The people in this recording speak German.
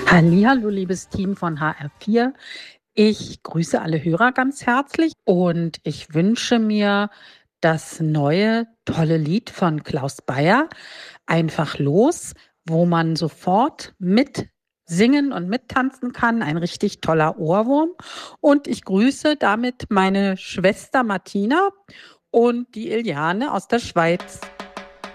Hallihallo, liebes Team von HR4. Ich grüße alle Hörer ganz herzlich und ich wünsche mir das neue tolle Lied von Klaus Bayer, Einfach los, wo man sofort mitsingen und mittanzen kann. Ein richtig toller Ohrwurm. Und ich grüße damit meine Schwester Martina und die Iliane aus der Schweiz.